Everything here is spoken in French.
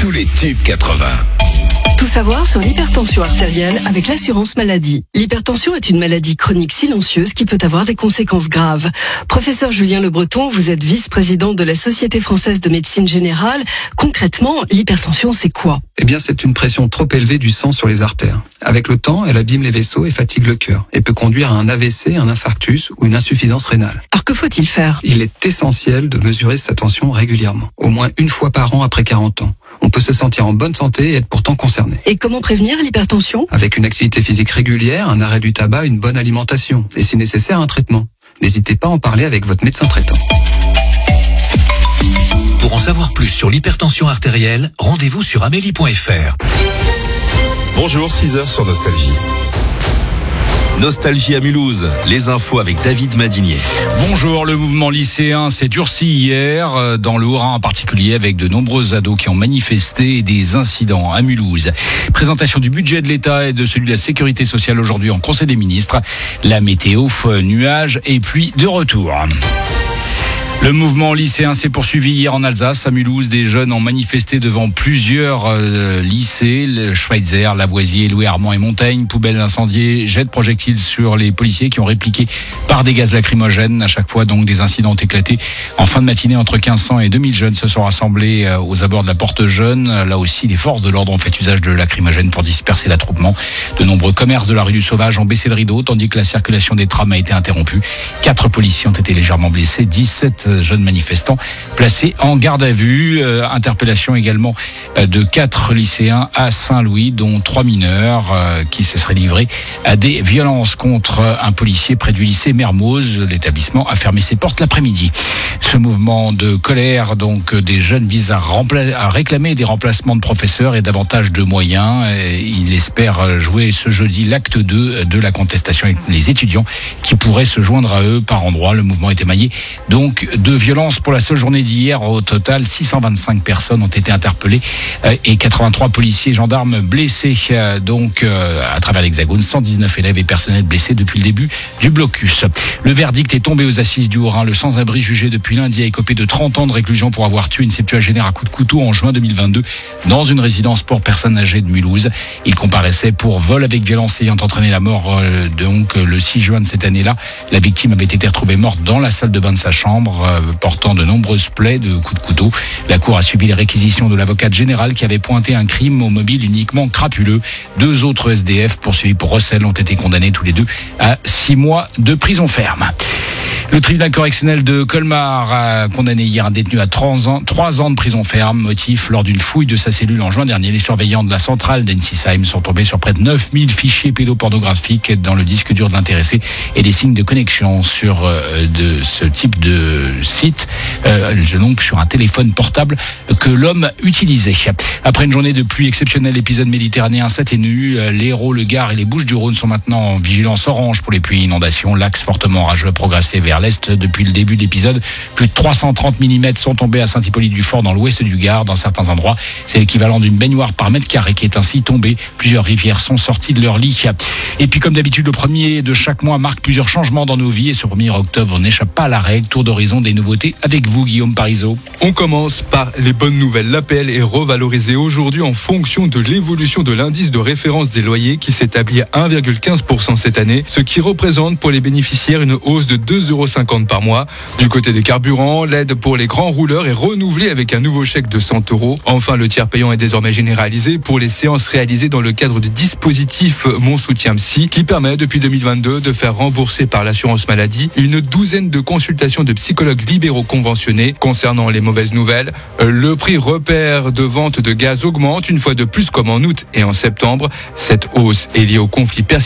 tous les tubes 80. Tout savoir sur l'hypertension artérielle avec l'assurance maladie. L'hypertension est une maladie chronique silencieuse qui peut avoir des conséquences graves. Professeur Julien Le Breton, vous êtes vice-président de la Société française de médecine générale. Concrètement, l'hypertension, c'est quoi ? Eh bien, c'est une pression trop élevée du sang sur les artères. Avec le temps, elle abîme les vaisseaux et fatigue le cœur et peut conduire à un AVC, un infarctus ou une insuffisance rénale. Alors que faut-il faire ? Il est essentiel de mesurer sa tension régulièrement, au moins une fois par an après 40 ans. On peut se sentir en bonne santé et être pourtant concerné. Et comment prévenir l'hypertension ? Avec une activité physique régulière, un arrêt du tabac, une bonne alimentation et si nécessaire un traitement. N'hésitez pas à en parler avec votre médecin traitant. Pour en savoir plus sur l'hypertension artérielle, rendez-vous sur amélie.fr. Bonjour, 6h sur Nostalgie. Nostalgie à Mulhouse, les infos avec David Madinier. Bonjour, le mouvement lycéen s'est durci hier, dans le Haut-Rhin en particulier, avec de nombreux ados qui ont manifesté et des incidents à Mulhouse. Présentation du budget de l'État et de celui de la Sécurité sociale aujourd'hui en Conseil des ministres. La météo, nuages et pluie de retour. Le mouvement lycéen s'est poursuivi hier en Alsace. À Mulhouse, des jeunes ont manifesté devant plusieurs lycées, le Schweitzer, Lavoisier, Louis Armand et Montaigne. Poubelles incendiées, jets de projectiles sur les policiers qui ont répliqué par des gaz lacrymogènes. À chaque fois, donc, des incidents ont éclaté. En fin de matinée, entre 1500 et 2000 jeunes se sont rassemblés aux abords de la Porte Jeune. Là aussi, les forces de l'ordre ont fait usage de lacrymogènes pour disperser l'attroupement. De nombreux commerces de la rue du Sauvage ont baissé le rideau, tandis que la circulation des trams a été interrompue. 4 policiers ont été légèrement blessés, 17 jeunes manifestants placés en garde à vue. Interpellation également de 4 lycéens à Saint-Louis, dont 3 mineurs qui se seraient livrés à des violences contre un policier près du lycée Mermoz. L'établissement a fermé ses portes l'après-midi. Ce mouvement de colère donc des jeunes vise à réclamer des remplacements de professeurs et davantage de moyens. Il espère jouer ce jeudi l'acte 2 de la contestation avec les étudiants qui pourraient se joindre à eux par endroits. Le mouvement est émaillé donc de violence pour la seule journée d'hier. Au total, 625 personnes ont été interpellées et 83 policiers et gendarmes blessés donc à travers l'Hexagone. 119 élèves et personnels blessés depuis le début du blocus. Le verdict est tombé aux assises du Haut-Rhin. Le sans-abri jugé depuis lundi a écopé de 30 ans de réclusion pour avoir tué une septuagénaire à coups de couteau en juin 2022 dans une résidence pour personnes âgées de Mulhouse. Il comparaissait pour vol avec violence ayant entraîné la mort donc le 6 juin de cette année-là. La victime avait été retrouvée morte dans la salle de bain de sa chambre, portant de nombreuses plaies de coups de couteau. La cour a suivi les réquisitions de l'avocate générale qui avait pointé un crime au mobile uniquement crapuleux. 2 autres SDF poursuivis pour recel ont été condamnés tous les deux à 6 mois de prison ferme. Le tribunal correctionnel de Colmar a condamné hier un détenu à 3 ans de prison ferme. Motif, lors d'une fouille de sa cellule en juin dernier, les surveillants de la centrale d'Ensisheim sont tombés sur près de 9000 fichiers pédopornographiques dans le disque dur de l'intéressé et des signes de connexion sur de ce type de site, donc sur un téléphone portable que l'homme utilisait. Après une journée de pluie exceptionnelle, l'épisode méditerranéen s'atténue. L'Hérault, le Gard et les Bouches-du-Rhône sont maintenant en vigilance orange pour les pluies et inondations. L'axe fortement orageux a progressé vers l'est depuis le début de l'épisode. Plus de 330 mm sont tombés à Saint-Hippolyte-du-Fort dans l'ouest du Gard. Dans certains endroits, c'est l'équivalent d'une baignoire par mètre carré qui est ainsi tombée. Plusieurs rivières sont sorties de leur lit. Et puis comme d'habitude, le 1er de chaque mois marque plusieurs changements dans nos vies et ce 1er octobre n'échappe pas à la règle. Tour d'horizon des nouveautés avec vous, Guillaume Parisot. On commence par les bonnes nouvelles. L'APL est revalorisée aujourd'hui en fonction de l'évolution de l'indice de référence des loyers qui s'établit à 1,15% cette année, ce qui représente pour les bénéficiaires une hausse de 2,50 € par mois. Du côté des carburants, l'aide pour les grands rouleurs est renouvelée avec un nouveau chèque de 100 €. Enfin, le tiers payant est désormais généralisé pour les séances réalisées dans le cadre du dispositif Mon Soutien Psy qui permet depuis 2022 de faire rembourser par l'assurance maladie une douzaine de consultations de psychologues libéraux conventionnés. Concernant les mauvaises nouvelles, le prix repère de vente de gaz augmente une fois de plus comme en août et en septembre. Cette hausse est liée au conflit persistant